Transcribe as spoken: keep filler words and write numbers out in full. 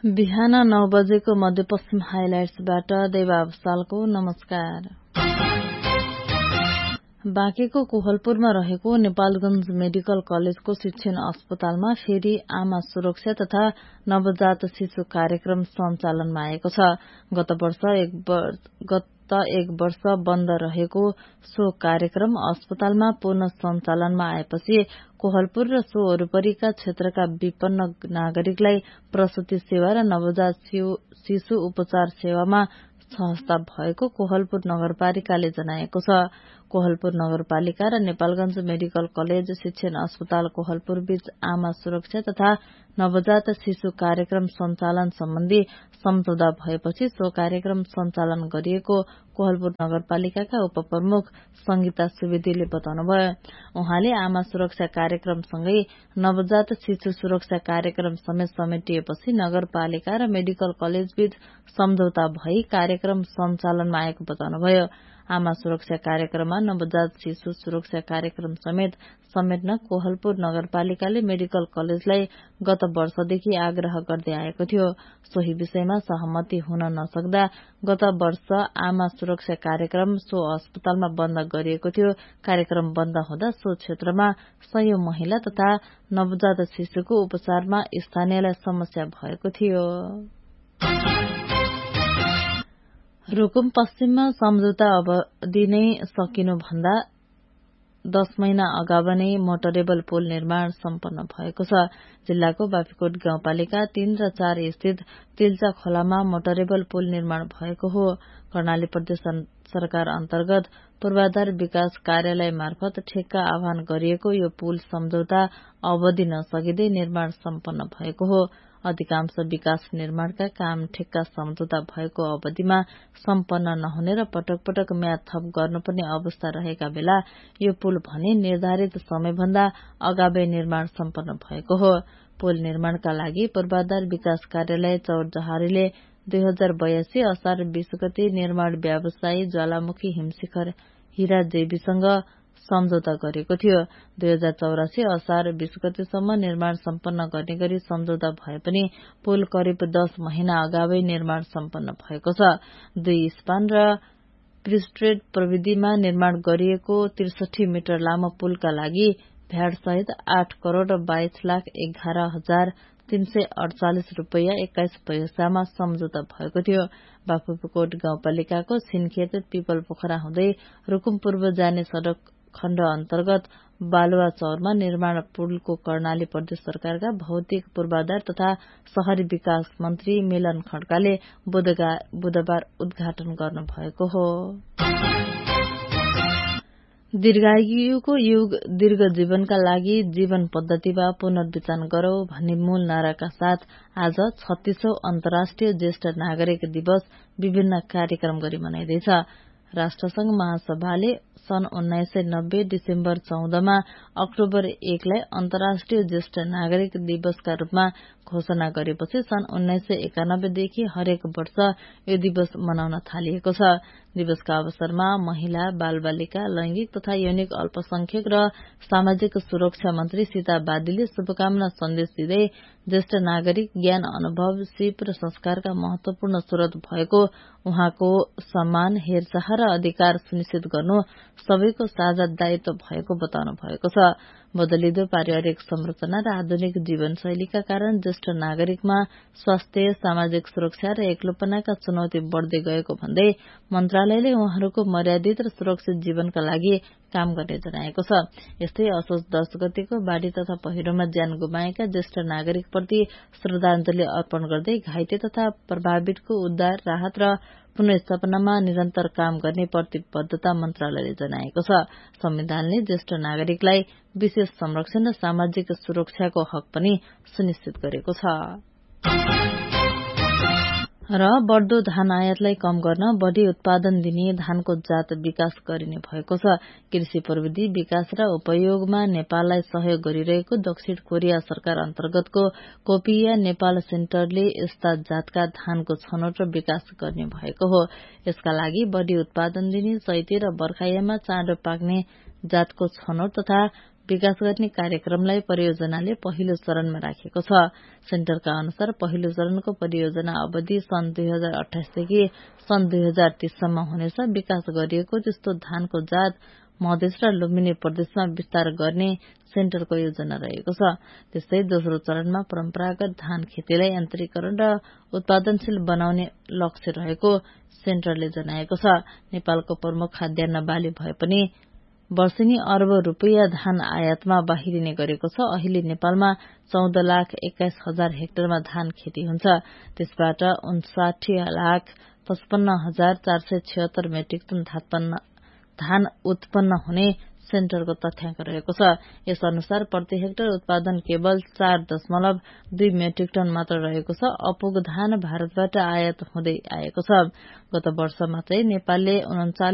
बिहान नौ बजेको मध्यपश्चिम हाइलाइट्सबाट देवा अवसालको नमस्कार। बाँकेको कोहलपुरमा रहेको नेपालगंज मेडिकल कलेजको शिक्षण अस्पतालमा फेरि आमा सुरक्षा तथा नवजात शिशु कार्यक्रम सञ्चालनमा आएको छ। गत वर्ष एक गत एक वर्ष बन्द रहेको सो कार्यक्रम अस्पतालमा पुनः सञ्चालनमा आएपछि कोहलपुर र सो वरिपरिका क्षेत्रका विपन्न नागरिकलाई प्रसूति सेवा र नवजात शिशु उपचार सेवामा सहजता भएको कोहलपुर नगरपालिकाले जनाएको छ। कोहलपुर नगरपालिका र नेपालगंज मेडिकल कलेज शिक्षण अस्पताल कोहलपुर बीच आमा सुरक्षा तथा नवजात शिशु कार्यक्रम सञ्चालन सम्बन्धी सम्झौता भएपछि सो कार्यक्रम सञ्चालन गरिएको कोहलपुर नगरपालिकाका उपप्रमुख संगीता सुवेदीले बताउनुभयो। उहाँले आमा सुरक्षा कार्यक्रमसँगै नवजात शिशु सुरक्षा कार्यक्रम समेत समेटिएपछि नगरपालिका र मेडिकल कलेज बीच सम्झौता भई कार्यक्रम सञ्चालनमा आएको बताउनुभयो। आमा सुरक्षा कार्यक्रममा नवजात शिशु सुरक्षा कार्यक्रम समेत समेट्न कोहलपुर नगरपालिकाले मेडिकल कलेजलाई गत वर्षदेखि आग्रह गर्दै आएको थियो। सोही विषयमा सहमति हुन नसक्दा गत वर्ष आमा सुरक्षा कार्यक्रम सो अस्पतालमा बन्द गरिएको थियो। कार्यक्रम बन्द हुँदा सो क्षेत्रमा सयौं महिला तथा नवजात शिशुको उपचारमा स्थानीयलाई समस्या भएको थियो। रुकुम पश्चिममा सम्झौता अवधि नै सकिनु भन्दा दश महिना अगावै नै मोटरेबल पुल निर्माण सम्पन्न भएको छ। जिल्लाको बाफीकोट गाउँपालिका तीन र चार स्थित तिल्चा खोलामा मोटरेबल पुल निर्माण भएको हो। कर्णाली प्रदेश सरकार अन्तर्गत पूर्वाधार विकास कार्यालय मार्फत ठेक्का आह्वान गरिएको यो पुल सम्झौता अवधि नसकिँदै निर्माण सम्पन्न भएको हो। अधिकांश विकास निर्माणका काम ठेक्का सम्झौता भएको अवधिमा सम्पन्न नहुने र पटक पटक म्याद थप गर्नुपर्ने अवस्था रहेका बेला यो पुल भने निर्धारित समयभन्दा अगावै निर्माण सम्पन्न भएको हो। पुल निर्माणका लागि पूर्वाधार विकास कार्यालय चौरजहारीले दुई हजार बयासी असार बीस गते निर्माण व्यवसायी ज्वालामुखी हिमशिखर हीरा जेबीसँग सम्झौता गरेको थियो। दुई हजार चौरासी असार बीस गतेसम्म निर्माण सम्पन्न गर्ने गरी सम्झौता भए पनि पुल करिब दश महिना अगावै निर्माण सम्पन्न भएको छ। दुई स्पान र प्रिस्ट्रेड प्रविधिमा निर्माण गरिएको त्रिसठी मिटर लामो पुलका लागि भ्याट सहित आठ करोड़ बाइस लाख एघार हजार तीन सय अडचालिस रूपियाँ एक्काइस पैसामा सम्झौता भएको थियो। बाफीकोट गाउँपालिकाको सिनखेत पिपल पोखरा हुँदै रुकुम पूर्व जाने सड़क खण्ड अन्तर्गत बालुवा चौरमा निर्माण पुलको कर्णाली प्रदेश सरकारका भौतिक पूर्वाधार तथा शहरी विकास मन्त्री मिलन खड्काले बुधबार उद्घाटन गर्नु भएको हो। दीर्घायुको युग दीर्घ जीवनका लागि जीवन पद्धतिमा पुनर्विचार गरौं भन्ने मूल नाराका साथ आज छत्तीसौं अन्तर्राष्ट्रिय ज्येष्ठ नागरिक दिवस विभिन्न कार्यक्रम गरी मनाइँदैछ। राष्ट्रसंघ महासभाले सन् उन्नाइस सय नब्बे डिसेम्बर चौधमा अक्टोबर एकलाई अन्तर्राष्ट्रिय ज्येष्ठ नागरिक दिवसका रूपमा घोषणा गरेपछि सन् उन्नाइस सय एकानब्बेदेखि हरेक वर्ष यो दिवस मनाउन थालिएको छ। दिवसका अवसरमा महिला बालबालिका लैंगिक तथा यौनिक अल्पसंख्यक र सामाजिक सुरक्षा मन्त्री सीता बादीले शुभकामना सन्देश दिँदै ज्येष्ठ नागरिक ज्ञान अनुभव सिप र संस्कारका महत्वपूर्ण स्रोत भएको उहाँको सम्मान हेरचाह र अधिकार सुनिश्चित गर्नु सबैको साझा दायित्व भएको बताउनु भएको छ। बदलिदो पारिवारिक संरचना र आधुनिक जीवनशैलीका कारण ज्येष्ठ नागरिकमा स्वास्थ्य सामाजिक सुरक्षा र एक्लोपनाका चुनौती बढ़दै गएको भन्दै मन्त्रालयले उहाँहरूको मर्यादित र सुरक्षित जीवनका लागि काम गर्ने जनाएको छ। यस्तै असोज दश गतेको बाढ़ी तथा पहिरोमा ज्यान गुमाएका ज्येष्ठ नागरिकप्रति श्रद्धाञ्जली अर्पण गर्दै घाइते तथा प्रभावितको उद्धार राहत र पुनर्स्थापनामा निरन्तर काम गर्ने प्रतिबद्धता मन्त्रालयले जनाएको छ। संविधानले ज्येष्ठ नागरिकलाई विशेष संरक्षण र सामाजिक सुरक्षाको हक पनि सुनिश्चित गरेको छ। र बढ़दो धान आयातलाई कम गर्न बढ़ी उत्पादन दिने धानको जात विकास गरिने भएको छ। कृषि प्रविधि विकास र उपयोगमा नेपाललाई सहयोग गरिरहेको दक्षिण कोरिया सरकार अन्तर्गतको कोपिया नेपाल सेन्टरले यस्ता जातका धानको छनौट र विकास गर्ने भएको हो। यसका लागि बढ़ी उत्पादन दिने चैते र बर्खायाममा चाँडो पाक्ने जातको छनौट तथा विकास गर्ने कार्यक्रमलाई परियोजनाले पहिलो चरणमा राखेको छ। सेन्टरका अनुसार पहिलो चरणको परियोजना अवधि सन् दुई हजार अठाइसदेखि सन् दुई हजार तीससम्म हुनेछ। विकास गरिएको त्यस्तो धानको जात मधेस र लुम्बिनी प्रदेशमा विस्तार गर्ने सेन्टरको योजना रहेको छ। त्यस्तै दोस्रो चरणमा परम्परागत धान खेतीलाई यन्त्रीकरण र उत्पादनशील बनाउने लक्ष्य रहेको सेन्टरले जनाएको छ। नेपालको प्रमुख खाद्यान्न बाली भए पनि वर्षेनी अर्ब रूपियाँ धान आयातमा बाहिरिने गरेको छ। अहिले नेपालमा चौध लाख एक्काइस हजार हेक्टरमा धान खेती हुन्छ। त्यसबाट उन्साठी लाख पचपन्न हजार चार सय छिहत्तर मेट्रिक टन धान उत्पन्न हुने सेन्टरको तथ्याङ्क रहेको छ। यस अनुसार प्रति हेक्टर उत्पादन केवल चार दशमलव दुई मेट्रिक टन मात्र रहेको छ। अपुग धान भारतबाट आयात हुँदै आएको छ। गत वर्ष मात्रै नेपालले उन्चालिस